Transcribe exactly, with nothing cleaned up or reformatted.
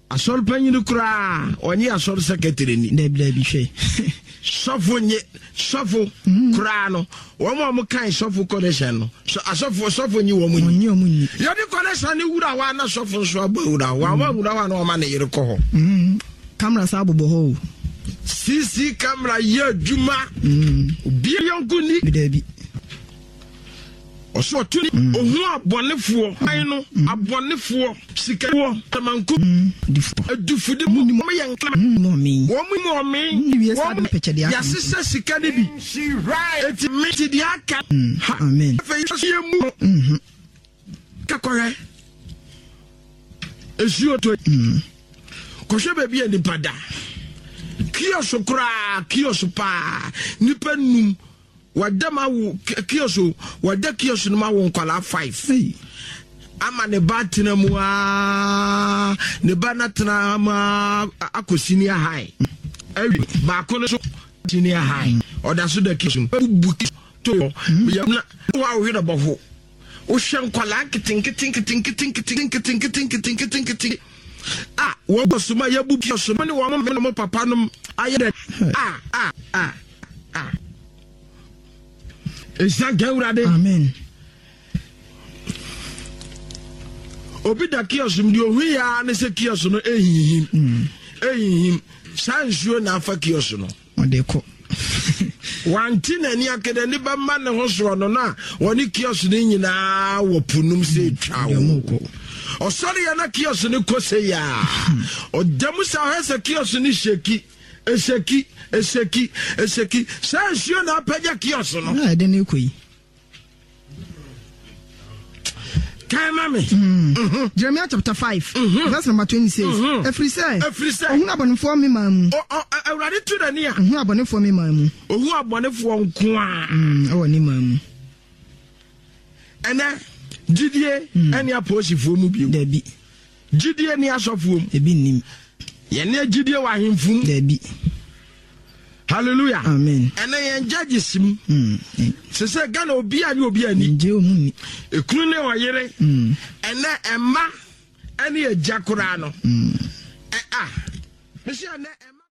asol panyin kura onye asol secretary ni da bla bi hwe sofo nye sofo kura no wo mo mo kan sofo connection no so asofo sofo nyi wo mo nyi wo mo nyi yo di connection ni wura wa na sofo so aba wura wa wa wura wa na o ma na yire ko ho mhm camera sa bobo ho C C camera ye djuma bi yonku ni da bi oso tuni ohu abonefo an no abonefo sikawo tamanku difo dufu de mu mo yenkla mo mi wo mu mo mi ni wi sa de peche dia ya sisa sika de bi eti mi ti dia aka amen fe ye mu mhm kakore esu to ko hwe ba bi eni pada kiyoso kura kiyoso pa nipa num wadama wo kiyoso wada kiyoso no ma wo nkwala five ama ne batina mu a ne banatna ma akosini high ewi ba ko no so senior high oda so da kiyoso buki to ya na wa wo hira bofo wo hwe nkwala kitin kitin kitin kitin kitin kitin kitin kitin kitin kitin ah wo bosuma ya bu kiyoso ne wo mo mo papa no aye ah ah ah ah Esa gawrade amen obi da kiyoso ndi ohu ya ne se kiyoso no ehihim ehihim sansuo na afa kiyoso no odeko wanti na ni akede ni ba ma ne ho so no na woni kiyoso ni nyina wo punum se twawo osori ya na kiyoso ni kose ya odamu sa hese kiyoso ni sheki eseki eseki eseki sansuo na apaja kiyoso no na de ne koyi Mami. Mm-hmm. Jeremiah chapter five, mm-hmm. verse number twenty-six. Mm-hmm. Every say, every say, oh, abone for me, mam. Oh, oh, I already to the near. Who abone for me, mam. Oh, who abone for Nkwa. Mm, oh, ni mam. And then, Didier, any approach for Mubi. Debbie. Didier, ni asofum. Debbie, nim. Yene Didier wa him fum. Debbie. Hallelujah. Amen. And then judges him. Se se Ghana obi ani obi ani. Nje omuni. Ekunu ne wayere. Mm. Ene emma ani ejakura no. Mm. Eh ah. Me se ene emma